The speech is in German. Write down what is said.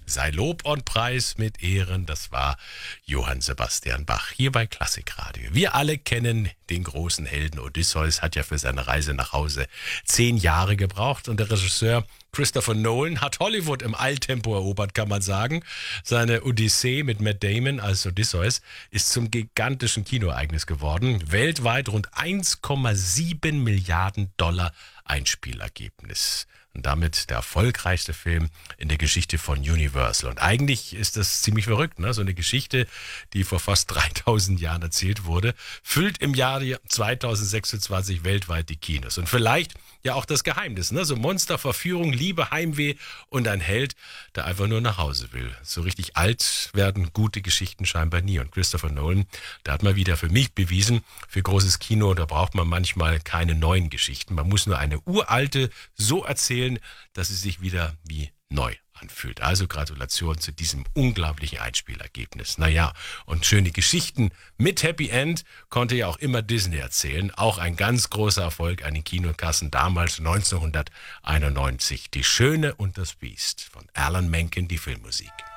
Sei Lob und Preis mit Ehren, das war Johann Sebastian Bach hier bei Klassikradio. Wir alle kennen den großen Helden Odysseus, hat ja für seine Reise nach Hause 10 Jahre gebraucht und der Regisseur Christopher Nolan hat Hollywood im Eiltempo erobert, kann man sagen. Seine Odyssee mit Matt Damon als Odysseus ist zum gigantischen Kinoereignis geworden. Weltweit rund 1,7 Milliarden Dollar Einspielergebnis. Und damit der erfolgreichste Film in der Geschichte von Universal. Und eigentlich ist das ziemlich verrückt, ne? So eine Geschichte, die vor fast 3000 Jahren erzählt wurde, füllt im Jahr 2026 weltweit die Kinos. Und vielleicht ja auch das Geheimnis, ne? So Monster, Verführung, Liebe, Heimweh und ein Held, der einfach nur nach Hause will. So richtig alt werden gute Geschichten scheinbar nie. Und Christopher Nolan, der hat mal wieder für mich bewiesen, für großes Kino, da braucht man manchmal keine neuen Geschichten. Man muss nur eine uralte so erzählen, dass es sich wieder wie neu anfühlt. Also Gratulation zu diesem unglaublichen Einspielergebnis. Naja, und schöne Geschichten mit Happy End konnte ja auch immer Disney erzählen. Auch ein ganz großer Erfolg an den Kinokassen damals 1991. Die Schöne und das Biest von Alan Menken, die Filmmusik.